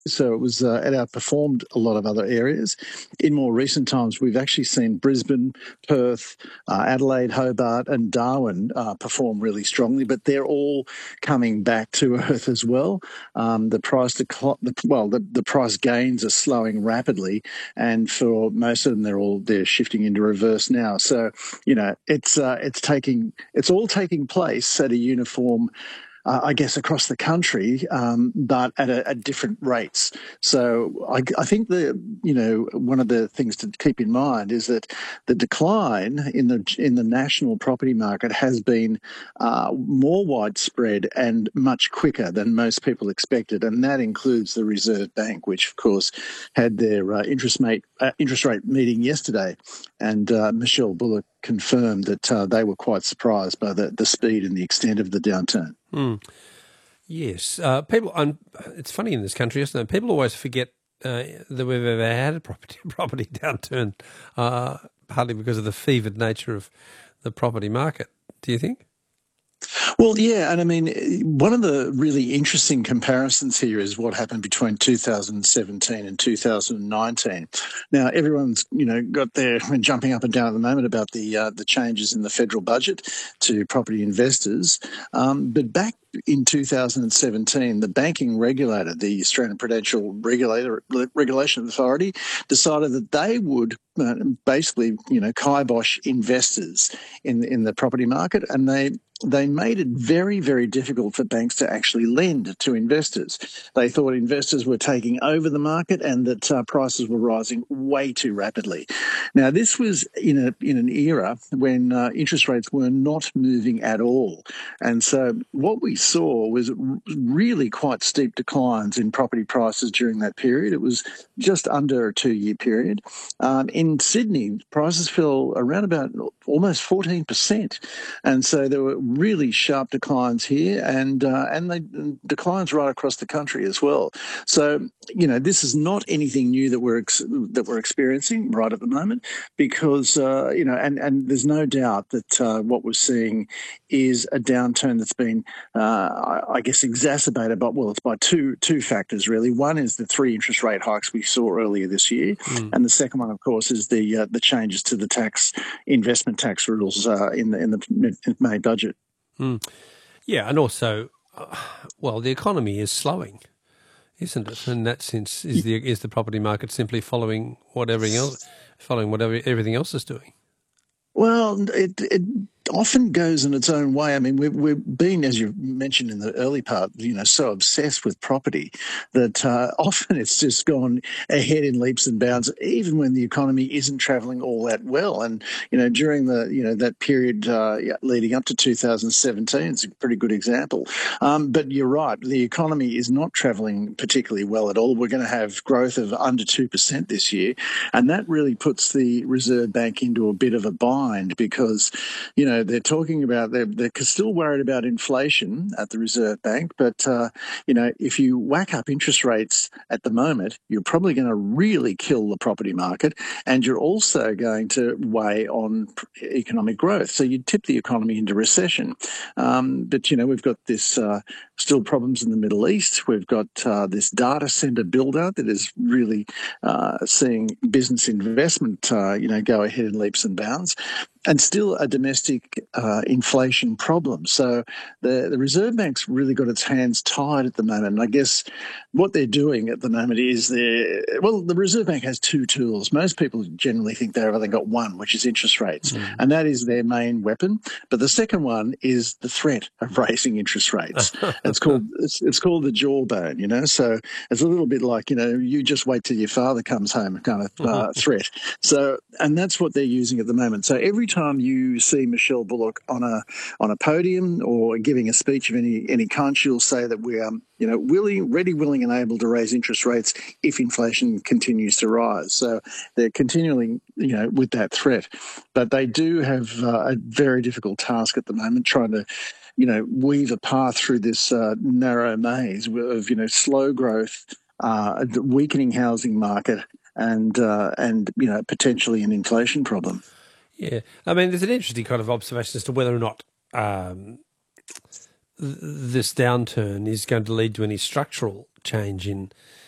So it outperformed a lot of other areas. In more recent times, we've actually seen Brisbane, Perth, Adelaide, Hobart, and Darwin perform really strongly, but they're all coming back to earth as well. The price gains are slowing rapidly, and for most of them, they're shifting into reverse now. So it's all taking place at a uniform, I guess, across the country, but at different rates. So I think one of the things to keep in mind is that the decline in the national property market has been more widespread and much quicker than most people expected, and that includes the Reserve Bank, which of course had their interest rate meeting yesterday, and Michelle Bullock confirmed that they were quite surprised by the speed and the extent of the downturn. Mm. Yes. It's funny in this country, isn't it? People always forget that we've ever had a property downturn, partly because of the fevered nature of the property market. Do you think? Well, yeah, and I mean, one of the really interesting comparisons here is what happened between 2017 and 2019. Now, everyone's got their jumping up and down at the moment about the changes in the federal budget to property investors, but back in 2017, the banking regulator, the Australian Prudential Regulation Authority, decided that they would basically, kibosh investors in the property market, and they made it very, very difficult for banks to actually lend to investors. They thought investors were taking over the market and that prices were rising way too rapidly. Now, this was in an era when interest rates were not moving at all. And so what we saw was really quite steep declines in property prices during that period. It was just under a 2-year period. In Sydney, prices fell around about almost 14%. And so there were really sharp declines here, and they declines right across the country as well. So this is not anything new that we're experiencing right at the moment, because and there's no doubt that what we're seeing is a downturn that's been, I guess, exacerbated by it's by two factors really. One is the 3 interest rate hikes we saw earlier this year, and the second one, of course, is the changes to the investment tax rules in the May budget. Mm. Yeah, and also, the economy is slowing, isn't it? In that sense, is the property market simply following what everything else is doing? Well, it often goes in its own way. I mean, we've been, as you mentioned in the early part, so obsessed with property that often it's just gone ahead in leaps and bounds, even when the economy isn't travelling all that well. And during that period leading up to 2017, it's a pretty good example. But you're right, the economy is not travelling particularly well at all. We're going to have growth of under 2% this year, and that really puts the Reserve Bank into a bit of a bind, because they're talking about they're still worried about inflation at the Reserve Bank, but if you whack up interest rates at the moment, you're probably going to really kill the property market, and you're also going to weigh on economic growth. So you tip the economy into recession. But we've got this still problems in the Middle East. We've got this data center build out that is really seeing business investment go ahead in leaps and bounds, and still a domestic inflation problem. So the Reserve Bank's really got its hands tied at the moment. And I guess what they're doing at the moment is the Reserve Bank has 2 tools. Most people generally think they've only got one, which is interest rates, and that is their main weapon. But the second one is the threat of raising interest rates. It's called the jawbone, So it's a little bit like, you just wait till your father comes home kind of threat. So, and that's what they're using at the moment. So every time you see Michelle Bullock on a podium or giving a speech of any kind, she'll say that we are ready, willing, and able to raise interest rates if inflation continues to rise. So they're continuing with that threat, but they do have a very difficult task at the moment, trying to weave a path through this narrow maze of slow growth, weakening housing market, and potentially an inflation problem. Yeah, I mean, there's an interesting kind of observation as to whether or not this downturn is going to lead to any structural change in